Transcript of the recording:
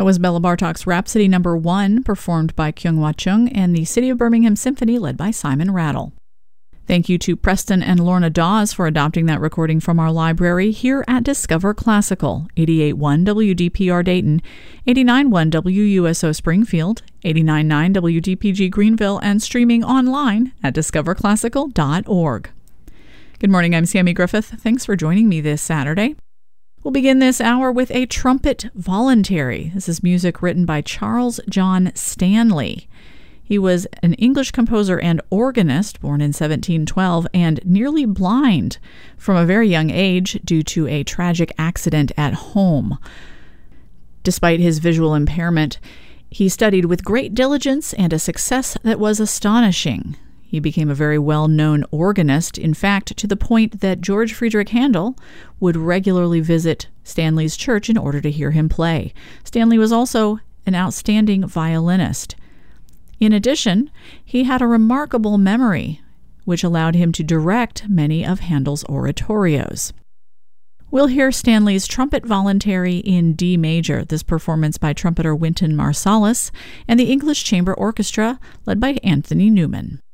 was Bela Bartok's Rhapsody No. 1, performed by Kyung-Hwa Chung and the City of Birmingham Symphony, led by Simon Rattle. Thank you to Preston and Lorna Dawes for adopting that recording from our library here at Discover Classical, 88.1 WDPR Dayton, 89.1 WUSO Springfield, 89.9 WDPG Greenville, and streaming online at discoverclassical.org. Good morning, I'm Sammy Griffith. Thanks for joining me this Saturday. We'll begin this hour with a trumpet voluntary. This is music written by Charles John Stanley. He was an English composer and organist born in 1712 and nearly blind from a very young age due to a tragic accident at home. Despite his visual impairment, he studied with great diligence and a success that was astonishing. He became a very well-known organist, in fact, to the point that George Friedrich Handel would regularly visit Stanley's church in order to hear him play. Stanley was also an outstanding violinist. In addition, he had a remarkable memory, which allowed him to direct many of Handel's oratorios. We'll hear Stanley's Trumpet Voluntary in D major, this performance by trumpeter Wynton Marsalis and the English Chamber Orchestra, led by Anthony Newman.